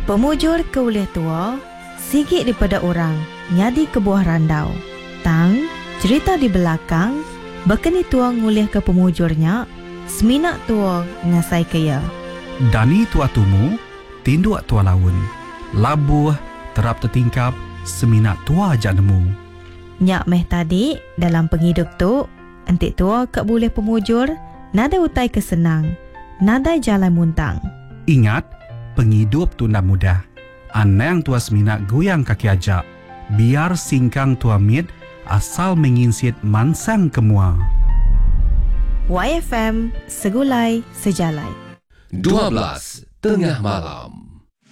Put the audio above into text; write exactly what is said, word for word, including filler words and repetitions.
Pemujur ke ulih tua, sigit daripada orang, nyadi ke buah randau. Tang, cerita di belakang, bekeni tua ngulih ke pemujurnya, seminak tua ngasai kaya. Dani tua tumu, tinduak tua laun. Labuh, terap tertingkap, seminak tua ajak nemu. Nyak meh tadi, dalam penghidup tu, entik tua kak boleh pemujur, nada utai kesenang, nada jalan muntang. Ingat, penghidup tu nak mudah. Anang tua seminak goyang kaki ajak. Biar singkang tua mit, asal menginsit mansang kemua. Y F M, segulai sejalai. dua belas tengah malam.